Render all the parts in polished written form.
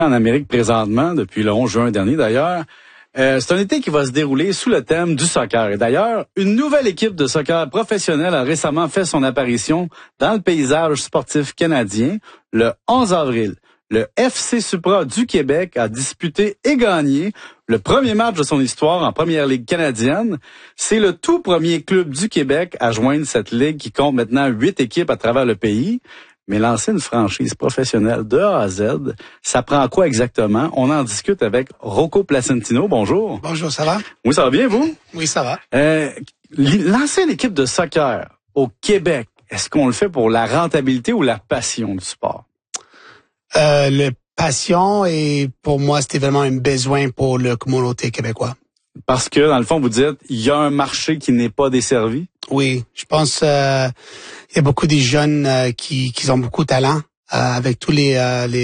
En Amérique présentement, depuis le 11 juin dernier d'ailleurs. C'est un été qui va se dérouler sous le thème du soccer. Et d'ailleurs, une nouvelle équipe de soccer professionnelle a récemment fait son apparition dans le paysage sportif canadien. Le 11 avril, le FC Supra du Québec a disputé et gagné le premier match de son histoire en Première Ligue canadienne. C'est le tout premier club du Québec à joindre cette ligue qui compte maintenant 8 équipes à travers le pays. Mais lancer une franchise professionnelle de A à Z, ça prend quoi exactement? On en discute avec Rocco Placentino. Bonjour. Bonjour, ça va? Oui, ça va bien, vous? Oui, ça va. Lancer une équipe de soccer au Québec, est-ce qu'on le fait pour la rentabilité ou la passion du sport? Le passion, et pour moi, c'était vraiment un besoin pour la communauté québécoise. Parce que, dans le fond, vous dites, il y a un marché qui n'est pas desservi? Oui, je pense il y a beaucoup de jeunes qui ont beaucoup de talent avec tous les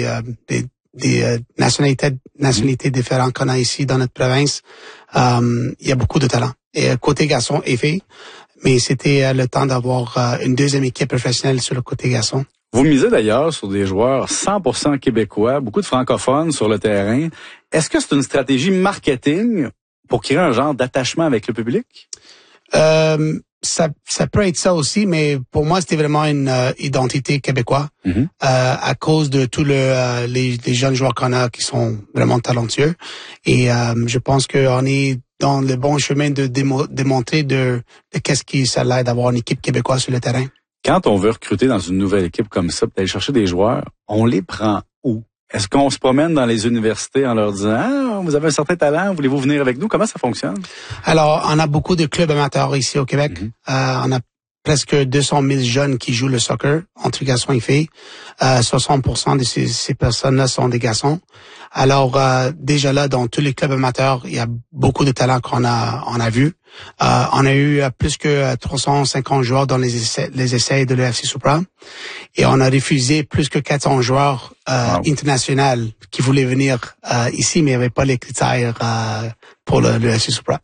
nationalités différentes qu'on a ici dans notre province. Il y a beaucoup de talent. Et côté garçon est fait, mais c'était le temps d'avoir une deuxième équipe professionnelle sur le côté garçon. Vous misez d'ailleurs sur des joueurs 100% québécois, beaucoup de francophones sur le terrain. Est-ce que c'est une stratégie marketing pour créer un genre d'attachement avec le public? Ça peut être ça aussi, mais pour moi, c'était vraiment une identité québécoise à cause de tous les jeunes joueurs qu'on a qui sont vraiment talentueux. Et je pense qu'on est dans le bon chemin de démontrer de qu'est-ce qui ça l'aide d'avoir une équipe québécoise sur le terrain. Quand on veut recruter dans une nouvelle équipe comme ça, peut aller chercher des joueurs, on les prend où? Est-ce qu'on se promène dans les universités en leur disant « Ah, vous avez un certain talent, voulez-vous venir avec nous? » Comment ça fonctionne? Alors, on a beaucoup de clubs amateurs ici au Québec. On a presque 200 000 jeunes qui jouent le soccer, entre garçons et filles. 60% de ces personnes-là sont des garçons. Alors, déjà là, dans tous les clubs amateurs, il y a beaucoup de talents on a vu. On a eu plus que 350 joueurs dans les essais de l'UFC Supra. Et on a refusé plus que 400 joueurs internationaux qui voulaient venir ici, mais il n'y avait pas les critères pour l'UFC Supra.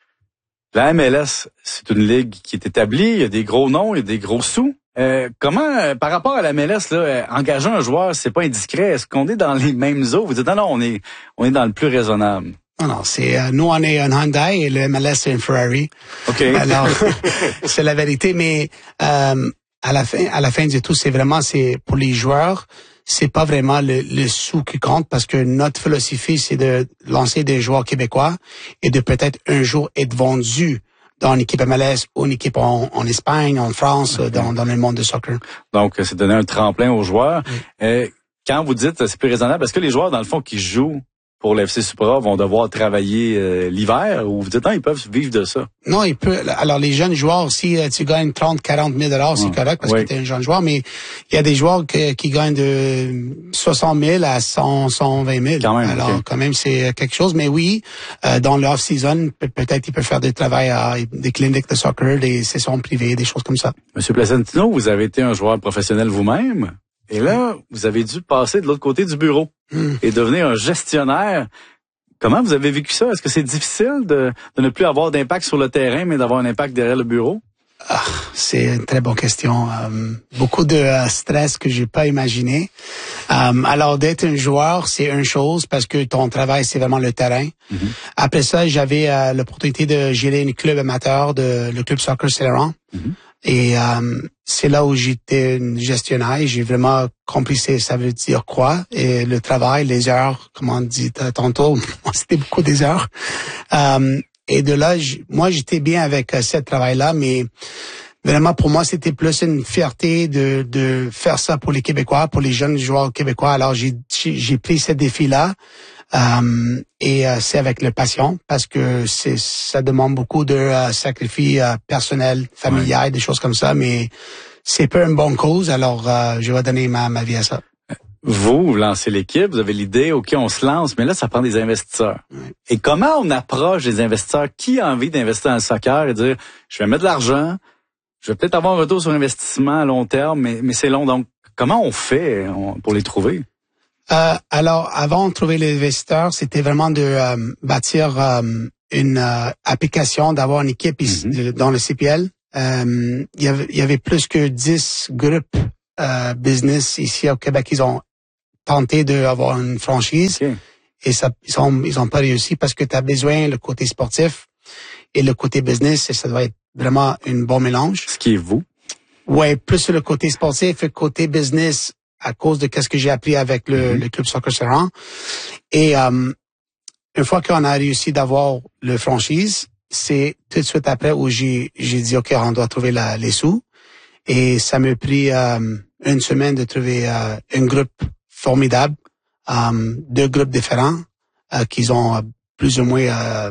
La MLS, c'est une ligue qui est établie, il y a des gros noms, il y a des gros sous. Comment, par rapport à la MLS, là, engager un joueur, c'est pas indiscret. Est-ce qu'on est dans les mêmes eaux? Vous dites non, on est dans le plus raisonnable. Non, c'est nous on est un Hyundai et le MLS c'est un Ferrari. OK. Alors c'est la vérité, mais à la fin de tout, c'est pour les joueurs, c'est pas vraiment le sou qui compte parce que notre philosophie c'est de lancer des joueurs québécois et de peut-être un jour être vendus dans une équipe MLS ou une équipe en Espagne, en France, dans le monde du soccer. Donc, c'est donner un tremplin aux joueurs. Quand vous dites c'est plus raisonnable, est-ce que les joueurs, dans le fond, qui jouent pour l'FC Supra vont devoir travailler l'hiver ou vous dites non, ils peuvent vivre de ça? Non, ils peuvent. Alors, les jeunes joueurs, si tu gagnes 30, 40 000 $, c'est correct parce que tu es un jeune joueur, mais il y a des joueurs qui gagnent de 60 000 à 100, 120 000. Quand même, alors, quand même, c'est quelque chose. Mais oui, dans le off-season, peut-être ils peuvent faire du travail des cliniques de soccer, des sessions privées, des choses comme ça. Monsieur Placentino, vous avez été un joueur professionnel vous-même. Et là, vous avez dû passer de l'autre côté du bureau et devenir un gestionnaire. Comment vous avez vécu ça? Est-ce que c'est difficile de ne plus avoir d'impact sur le terrain, mais d'avoir un impact derrière le bureau? C'est une très bonne question. Beaucoup de stress que j'ai pas imaginé. Alors, d'être un joueur, c'est une chose parce que ton travail, c'est vraiment le terrain. Après ça, j'avais l'opportunité de gérer un club amateur, le club Soccer Celeron. Et c'est là où j'étais gestionnaire et j'ai vraiment compris ça veut dire quoi. Et le travail, les heures, comme on dit tantôt, c'était beaucoup des heures. Et de là, moi, j'étais bien avec ce travail-là, mais vraiment, pour moi, c'était plus une fierté de faire ça pour les Québécois, pour les jeunes joueurs québécois. Alors, j'ai pris ce défi-là. Et c'est avec le passion parce que ça demande beaucoup de sacrifices personnels, familial, des choses comme ça, mais c'est pas une bonne cause, alors je vais donner ma vie à ça. Vous lancez l'équipe, vous avez l'idée, OK, on se lance, mais là, ça prend des investisseurs. Et comment on approche des investisseurs? Qui a envie d'investir dans le soccer et dire, je vais mettre de l'argent, je vais peut-être avoir un retour sur investissement à long terme, mais c'est long. Donc, comment on fait pour les trouver? Alors, avant de trouver les investisseurs, c'était vraiment de bâtir une application, d'avoir une équipe ici, dans le CPL. Il y avait plus que 10 groupes business ici au Québec. Ils ont tenté d'avoir une franchise. Okay. Et ça, ils ont pas réussi parce que tu as besoin le côté sportif et le côté business, et ça doit être vraiment un bon mélange. Ce qui est vous? Ouais, plus le côté sportif et le côté business à cause de qu'est-ce que j'ai appris avec le club Soccer Saint-Laurent. Et une fois qu'on a réussi d'avoir le franchise, c'est tout de suite après où j'ai dit OK, on doit trouver les sous. Et ça m'a pris une semaine de trouver un groupe formidable, 2 groupes différents qui ont plus ou moins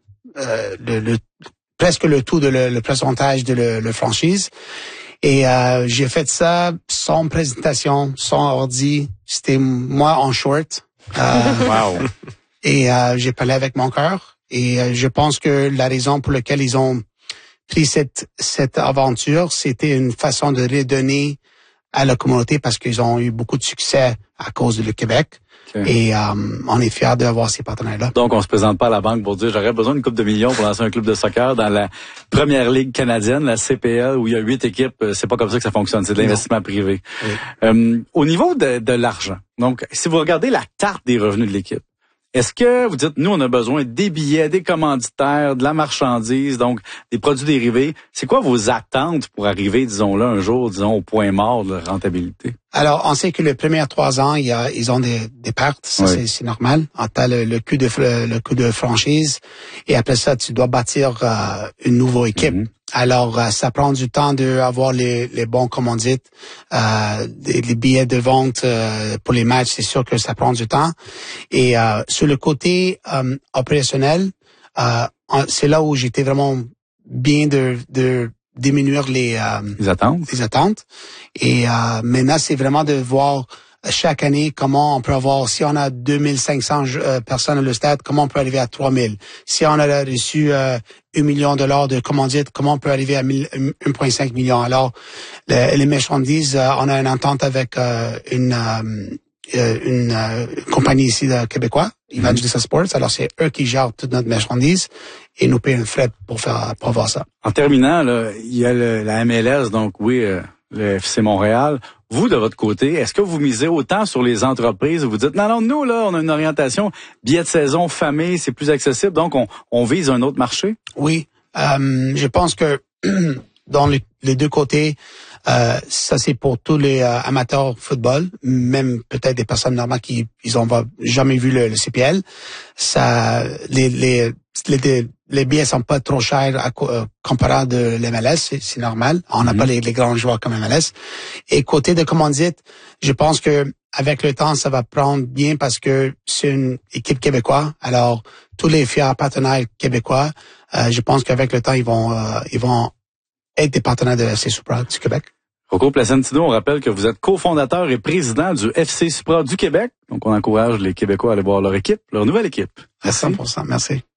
presque le tout de le pourcentage de le franchise. Et j'ai fait ça sans présentation, sans ordi. C'était moi en short. Wow. Et j'ai parlé avec mon cœur. Et je pense que la raison pour laquelle ils ont pris cette aventure, c'était une façon de redonner à la communauté parce qu'ils ont eu beaucoup de succès à cause du Québec. Okay. Et on est fiers d'avoir ces partenaires-là. Donc, on se présente pas à la banque pour dire j'aurais besoin d'une coupe de millions pour lancer un club de soccer dans la première ligue canadienne, la CPL, où il y a 8 équipes. C'est pas comme ça que ça fonctionne. C'est de l'investissement privé. Oui. Au niveau de l'argent, donc, si vous regardez la carte des revenus de l'équipe, est-ce que vous dites, nous, on a besoin des billets, des commanditaires, de la marchandise, donc des produits dérivés. C'est quoi vos attentes pour arriver, disons-le, un jour, disons, au point mort de la rentabilité? Alors, on sait que les premiers 3 ans, ils ont des pertes. Ça, oui. c'est normal. T'as le coût de franchise. Et après ça, tu dois bâtir une nouvelle équipe. Alors, ça prend du temps d'avoir les bons commandites, les billets de vente pour les matchs. C'est sûr que ça prend du temps. Et sur le côté opérationnel, c'est là où j'étais vraiment bien de diminuer les attentes. Et maintenant, c'est vraiment de voir chaque année comment on peut avoir, si on a 2500 personnes à le stade, comment on peut arriver à 3000. Si on a reçu $1 million de commandites, comment on peut arriver à 1,5 million. Alors, les marchandises, on a une entente avec une compagnie ici de Québécois, Evangelista Sports. Alors, c'est eux qui gèrent toute notre marchandise et nous payent une frais pour voir ça. En terminant, là, il y a la MLS, donc oui, le FC Montréal. Vous, de votre côté, est-ce que vous misez autant sur les entreprises? Vous dites, non, nous, là, on a une orientation billets de saison, famille, c'est plus accessible, donc on vise un autre marché? Oui. Je pense que dans les deux côtés, ça c'est pour tous les amateurs de football, même peut-être des personnes normales qui ils ont jamais vu le CPL. Ça, les billets sont pas trop chers comparé de l'MLS, c'est normal. On n'a pas les grands joueurs comme MLS. Et côté de commandite, je pense que avec le temps, ça va prendre bien parce que c'est une équipe québécoise. Alors, tous les fiers partenaires québécois, je pense qu'avec le temps, ils vont être des partenaires de FC Supra du Québec. Rocco Placentino, on rappelle que vous êtes cofondateur et président du FC Supra du Québec. Donc, on encourage les Québécois à aller voir leur équipe, leur nouvelle équipe. Merci. À 100%, merci.